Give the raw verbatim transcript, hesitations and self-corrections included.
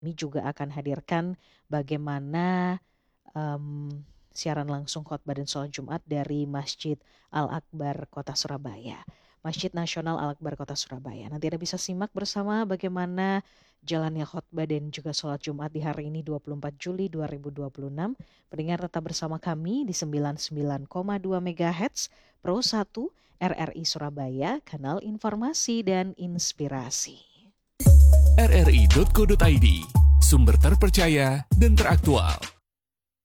Kami juga akan hadirkan bagaimana um, siaran langsung khotbah dan sholat Jumat dari Masjid Al-Akbar Kota Surabaya. Masjid Nasional Al-Akbar Kota Surabaya. Nanti Anda bisa simak bersama bagaimana jalannya khotbah dan juga sholat Jumat di hari ini dua puluh empat Juli dua ribu dua puluh enam. Pendengar tetap bersama kami di sembilan puluh sembilan koma dua megahertz Pro satu R R I Surabaya, kanal informasi dan inspirasi. R R I titik co titik I D, sumber terpercaya dan teraktual.